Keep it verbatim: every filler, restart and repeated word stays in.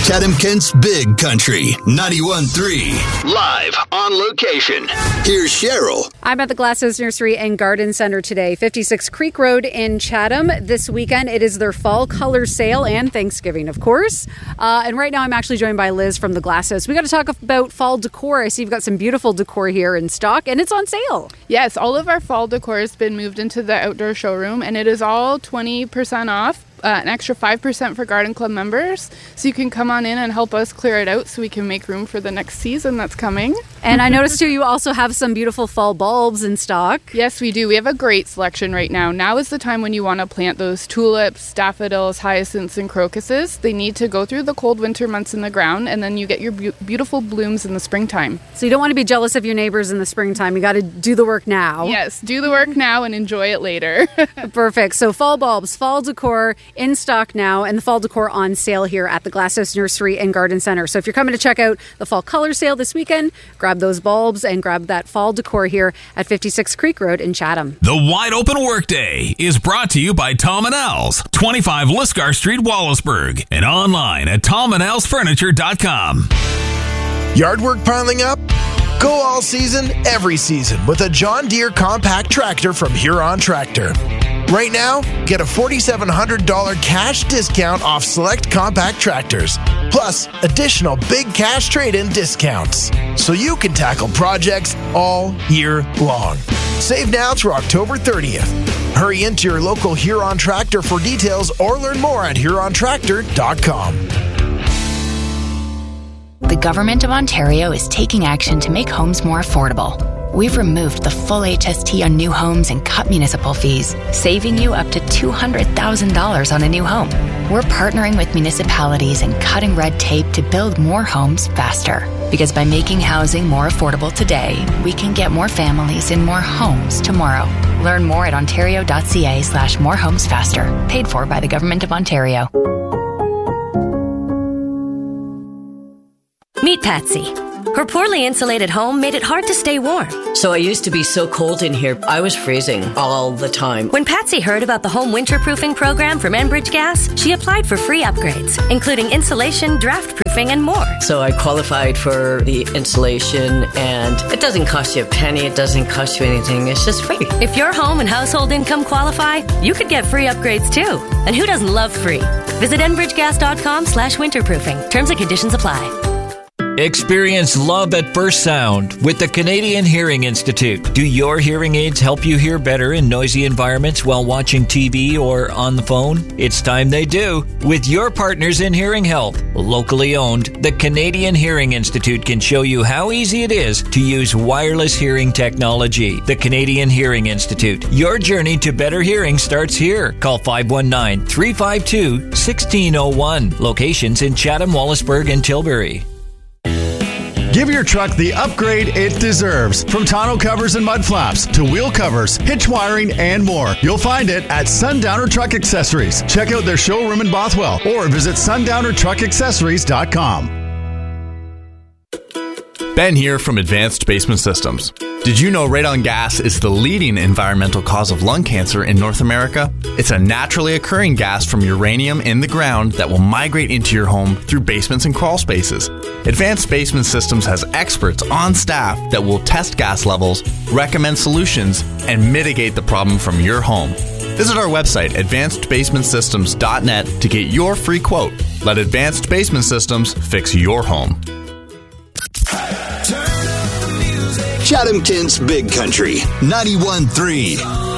Chatham-Kent's Big Country, ninety-one point three. Live on location. Here's Cheryl. I'm at the Glasshouse Nursery and Garden Center today, fifty-six Creek Road in Chatham. This weekend, it is their fall color sale and Thanksgiving, of course. Uh, and right now, I'm actually joined by Liz from the Glasshouse. We got to talk about fall decor. I see you've got some beautiful decor here in stock, and it's on sale. Yes, all of our fall decor has been moved into the outdoor showroom, and it is all twenty percent off. Uh, an extra five percent for Garden Club members. So you can come on in and help us clear it out so we can make room for the next season that's coming. And I noticed too, you also have some beautiful fall bulbs in stock. Yes, we do. We have a great selection right now. Now is the time when you want to plant those tulips, daffodils, hyacinths, and crocuses. They need to go through the cold winter months in the ground, and then you get your be- beautiful blooms in the springtime. So you don't want to be jealous of your neighbors in the springtime. You got to do the work now. Yes, do the work now and enjoy it later. Perfect. So fall bulbs, fall decor in stock now, and the fall decor on sale here at the Glasshouse Nursery and Garden Center. So if you're coming to check out the fall color sale this weekend, grab those bulbs and grab that fall decor here at fifty-six Creek Road in Chatham. The Wide Open Workday is brought to you by Tom and Al's, twenty-five Lisgar Street, Wallaceburg, and online at tom and als furniture dot com. Yard work piling up? Go all season, every season with a John Deere compact tractor from Huron Tractor. Right now, get a four thousand seven hundred dollars cash discount off select compact tractors, plus additional big cash trade-in discounts, so you can tackle projects all year long. Save now through October thirtieth. Hurry into your local Huron Tractor for details or learn more at huron tractor dot com. The Government of Ontario is taking action to make homes more affordable. We've removed the full H S T on new homes and cut municipal fees, saving you up to two hundred thousand dollars on a new home. We're partnering with municipalities and cutting red tape to build more homes faster. Because by making housing more affordable today, we can get more families in more homes tomorrow. Learn more at ontario.ca slash more homes faster. Paid for by the Government of Ontario. Meet Patsy. Her poorly insulated home made it hard to stay warm. So I used to be so cold in here, I was freezing all the time. When Patsy heard about the home winterproofing program from Enbridge Gas, she applied for free upgrades, including insulation, draft proofing, and more. So I qualified for the insulation, and it doesn't cost you a penny, it doesn't cost you anything, it's just free. If your home and household income qualify, you could get free upgrades too. And who doesn't love free? Visit enbridgegas.com slash winterproofing. Terms and conditions apply. Experience love at first sound with the Canadian Hearing Institute. Do your hearing aids help you hear better in noisy environments while watching T V or on the phone? It's time they do. With your partners in hearing health, locally owned, the Canadian Hearing Institute can show you how easy it is to use wireless hearing technology. The Canadian Hearing Institute. Your journey to better hearing starts here. Call five one nine, three five two, one six zero one. Locations in Chatham, Wallaceburg, and Tilbury. Give your truck the upgrade it deserves. From tonneau covers and mud flaps to wheel covers, hitch wiring, and more. You'll find it at Sundowner Truck Accessories. Check out their showroom in Bothwell or visit sundowner truck accessories dot com. Ben here from Advanced Basement Systems. Did you know radon gas is the leading environmental cause of lung cancer in North America? It's a naturally occurring gas from uranium in the ground that will migrate into your home through basements and crawl spaces. Advanced Basement Systems has experts on staff that will test gas levels, recommend solutions, and mitigate the problem from your home. Visit our website, advanced basement systems dot net, to get your free quote. Let Advanced Basement Systems fix your home. Chatham-Kent's Big Country, ninety-one point three.